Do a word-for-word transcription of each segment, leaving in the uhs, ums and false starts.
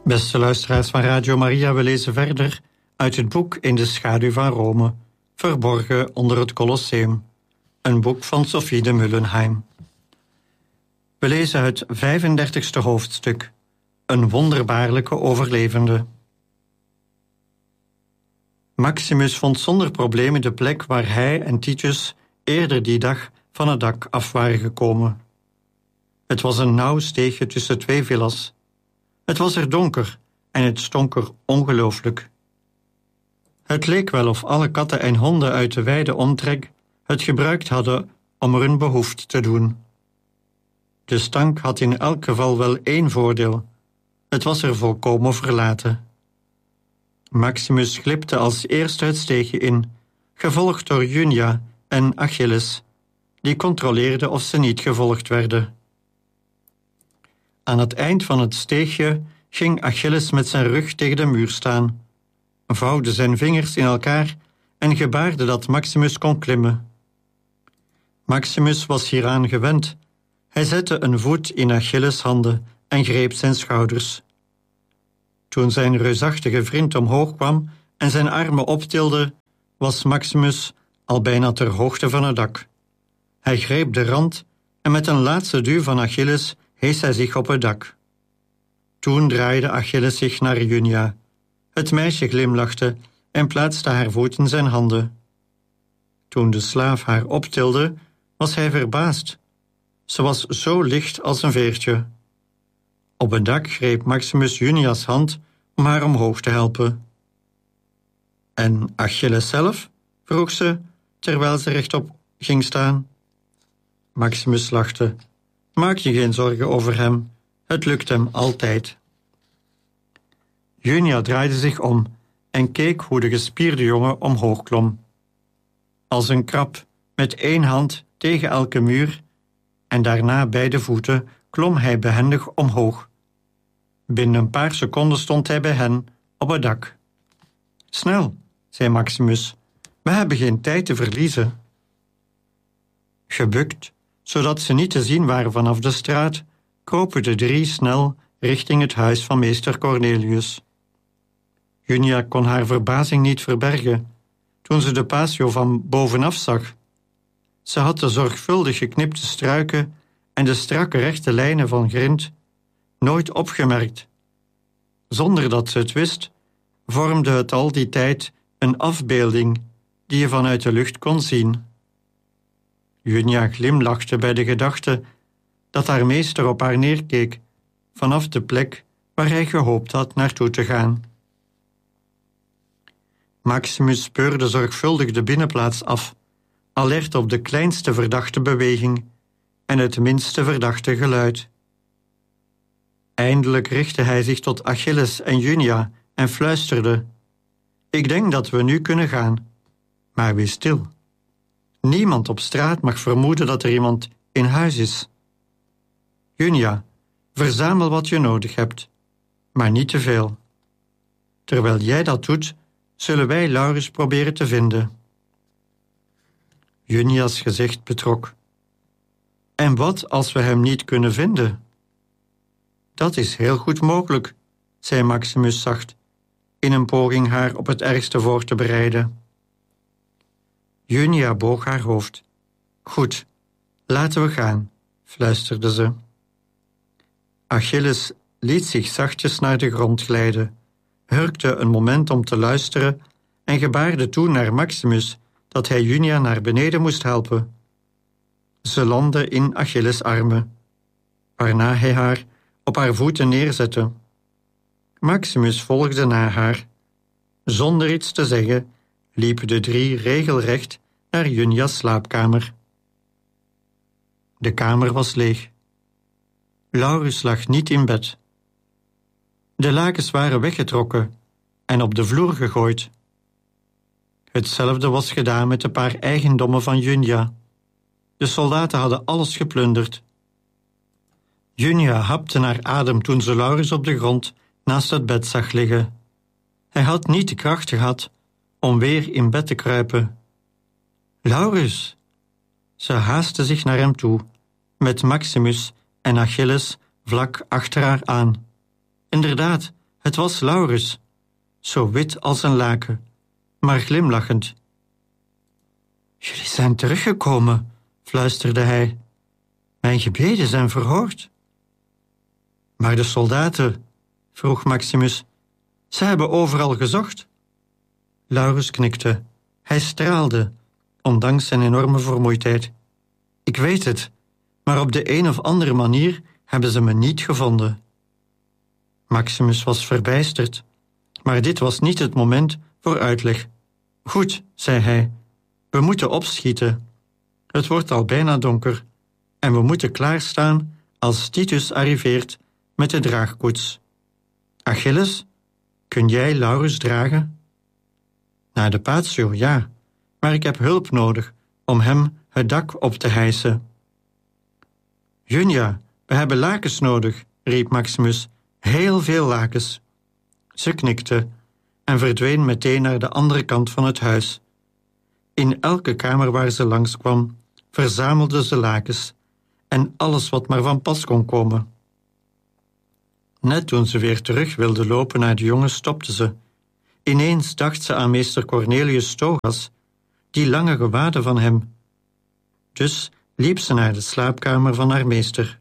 Beste luisteraars van Radio Maria, we lezen verder uit het boek In de schaduw van Rome, verborgen onder het Colosseum, een boek van Sophie de Mullenheim. We lezen het vijfendertigste hoofdstuk, een wonderbaarlijke overlevende. Maximus vond zonder problemen de plek waar hij en Titus eerder die dag van het dak af waren gekomen. Het was een nauw steegje tussen twee villas. Het was er donker en het stonk er ongelooflijk. Het leek wel of alle katten en honden uit de wijde omtrek het gebruikt hadden om er hun behoefte te doen. De stank had in elk geval wel één voordeel. Het was er volkomen verlaten. Maximus glipte als eerste het steegje in, gevolgd door Junia en Achilles, die controleerden of ze niet gevolgd werden. Aan het eind van het steegje ging Achilles met zijn rug tegen de muur staan, vouwde zijn vingers in elkaar en gebaarde dat Maximus kon klimmen. Maximus was hieraan gewend. Hij zette een voet in Achilles' handen en greep zijn schouders. Toen zijn reusachtige vriend omhoog kwam en zijn armen optilde, was Maximus al bijna ter hoogte van het dak. Hij greep de rand en met een laatste duw van Achilles hees hij zich op het dak. Toen draaide Achilles zich naar Junia. Het meisje glimlachte en plaatste haar voet in zijn handen. Toen de slaaf haar optilde, was hij verbaasd. Ze was zo licht als een veertje. Op het dak greep Maximus Junia's hand om haar omhoog te helpen. En Achilles zelf? Vroeg ze, terwijl ze rechtop ging staan. Maximus lachte. Maak je geen zorgen over hem, het lukt hem altijd. Junia draaide zich om en keek hoe de gespierde jongen omhoog klom. Als een krab, met één hand tegen elke muur, en daarna beide voeten klom hij behendig omhoog. Binnen een paar seconden stond hij bij hen op het dak. Snel, zei Maximus, we hebben geen tijd te verliezen. Gebukt, zodat ze niet te zien waren vanaf de straat, kropen de drie snel richting het huis van meester Cornelius. Junia kon haar verbazing niet verbergen toen ze de patio van bovenaf zag. Ze had de zorgvuldig geknipte struiken en de strakke rechte lijnen van grind nooit opgemerkt. Zonder dat ze het wist, vormde het al die tijd een afbeelding die je vanuit de lucht kon zien. Junia glimlachte bij de gedachte dat haar meester op haar neerkeek vanaf de plek waar hij gehoopt had naartoe te gaan. Maximus speurde zorgvuldig de binnenplaats af, alert op de kleinste verdachte beweging en het minste verdachte geluid. Eindelijk richtte hij zich tot Achilles en Junia en fluisterde: Ik denk dat we nu kunnen gaan, maar wees stil. Niemand op straat mag vermoeden dat er iemand in huis is. Junia, verzamel wat je nodig hebt, maar niet te veel. Terwijl jij dat doet, zullen wij Laurens proberen te vinden. Junia's gezicht betrok. En wat als we hem niet kunnen vinden? Dat is heel goed mogelijk, zei Maximus zacht, in een poging haar op het ergste voor te bereiden. Junia boog haar hoofd. Goed, laten we gaan, fluisterde ze. Achilles liet zich zachtjes naar de grond glijden, hurkte een moment om te luisteren en gebaarde toen naar Maximus dat hij Junia naar beneden moest helpen. Ze landde in Achilles' armen, waarna hij haar op haar voeten neerzette. Maximus volgde na haar. Zonder iets te zeggen liepen de drie regelrecht naar Junia's slaapkamer. De kamer was leeg. Laurens lag niet in bed. De lakens waren weggetrokken en op de vloer gegooid. Hetzelfde was gedaan met de paar eigendommen van Junia. De soldaten hadden alles geplunderd. Junia hapte naar adem toen ze Laurens op de grond naast het bed zag liggen. Hij had niet de kracht gehad om weer in bed te kruipen. Laurens! Ze haastte zich naar hem toe, met Maximus en Achilles vlak achter haar aan. Inderdaad, Het was Laurens, zo wit als een laken, maar glimlachend. Jullie zijn teruggekomen, fluisterde hij. Mijn gebeden zijn verhoord. Maar de soldaten, vroeg Maximus, ze hebben overal gezocht. Laurens knikte. Hij straalde, ondanks zijn enorme vermoeidheid. Ik weet het, maar op de een of andere manier hebben ze me niet gevonden. Maximus was verbijsterd, maar dit was niet het moment voor uitleg. Goed, zei hij, we moeten opschieten. Het wordt al bijna donker en we moeten klaarstaan als Titus arriveert met de draagkoets. Achilles, kun jij Laurens dragen? Naar de patio, ja, maar ik heb hulp nodig om hem het dak op te hijsen. Junia, we hebben lakens nodig, riep Maximus. Heel veel lakens. Ze knikte en verdween meteen naar de andere kant van het huis. In elke kamer waar ze langskwam, verzamelde ze lakens en alles wat maar van pas kon komen. Net toen ze weer terug wilde lopen naar de jongen, stopte ze. Ineens dacht ze aan meester Cornelius Thogas, die lange gewaden van hem. Dus liep ze naar de slaapkamer van haar meester.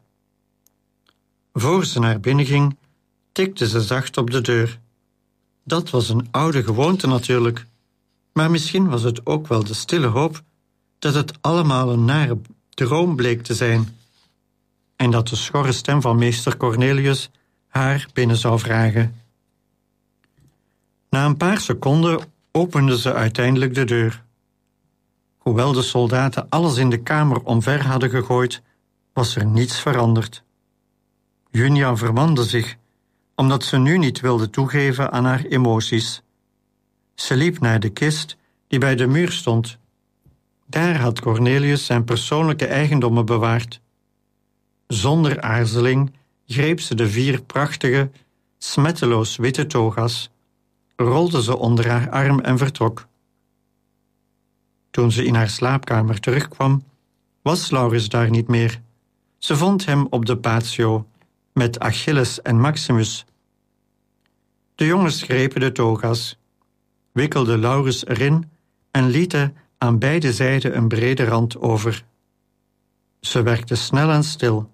Voor ze naar binnen ging, tikte ze zacht op de deur. Dat was een oude gewoonte natuurlijk, maar misschien was het ook wel de stille hoop dat het allemaal een nare droom bleek te zijn en dat de schorre stem van meester Cornelius haar binnen zou vragen. Na een paar seconden opende ze uiteindelijk de deur. Hoewel de soldaten alles in de kamer omver hadden gegooid, was er niets veranderd. Junia vermande zich, omdat ze nu niet wilde toegeven aan haar emoties. Ze liep naar de kist die bij de muur stond. Daar had Cornelius zijn persoonlijke eigendommen bewaard. Zonder aarzeling greep ze de vier prachtige, smetteloos witte toga's, rolde ze onder haar arm en vertrok. Toen ze in haar slaapkamer terugkwam, was Laurens daar niet meer. Ze vond hem op de patio, met Achilles en Maximus. De jongens grepen de toga's, wikkelden Laurens erin en lieten aan beide zijden een brede rand over. Ze werkte snel en stil.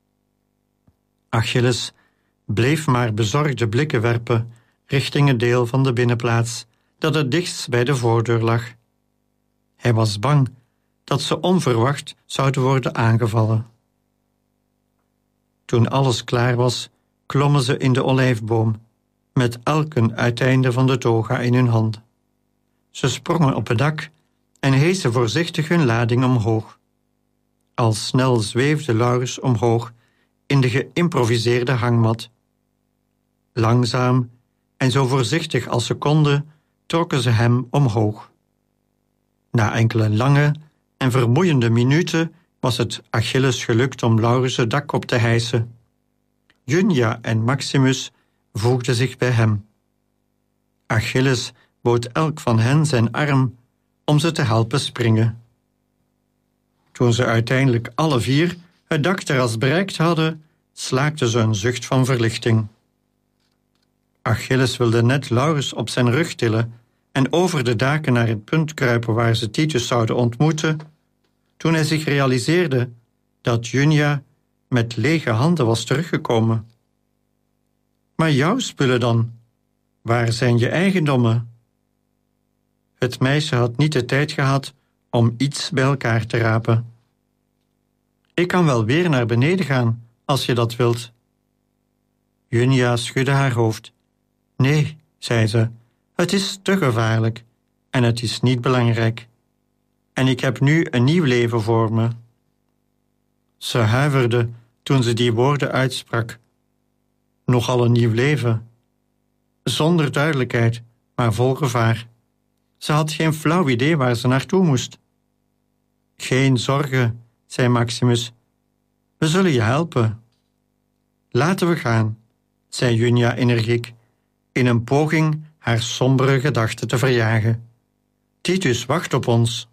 Achilles bleef maar bezorgde blikken werpen richting het deel van de binnenplaats dat het dichtst bij de voordeur lag. Hij was bang dat ze onverwacht zouden worden aangevallen. Toen alles klaar was, klommen ze in de olijfboom, met elk een uiteinde van de toga in hun hand. Ze sprongen op het dak en heesten voorzichtig hun lading omhoog. Al snel zweefde Laurens omhoog in de geïmproviseerde hangmat. Langzaam en zo voorzichtig als ze konden, trokken ze hem omhoog. Na enkele lange en vermoeiende minuten was het Achilles gelukt om Laurens het dak op te hijsen. Junia en Maximus voegden zich bij hem. Achilles bood elk van hen zijn arm om ze te helpen springen. Toen ze uiteindelijk alle vier het dakterras bereikt hadden, slaakten ze een zucht van verlichting. Achilles wilde net Laurens op zijn rug tillen en over de daken naar het punt kruipen waar ze Titus zouden ontmoeten, toen hij zich realiseerde dat Junia met lege handen was teruggekomen. Maar jouw spullen dan? Waar zijn je eigendommen? Het meisje had niet de tijd gehad om iets bij elkaar te rapen. Ik kan wel weer naar beneden gaan, als je dat wilt. Junia schudde haar hoofd. Nee, zei ze, het is te gevaarlijk en het is niet belangrijk. En ik heb nu een nieuw leven voor me. Ze huiverde toen ze die woorden uitsprak. Nogal een nieuw leven. Zonder duidelijkheid, maar vol gevaar. Ze had geen flauw idee waar ze naartoe moest. Geen zorgen, zei Maximus. We zullen je helpen. Laten we gaan, zei Junia energiek, in een poging haar sombere gedachten te verjagen. Titus wacht op ons.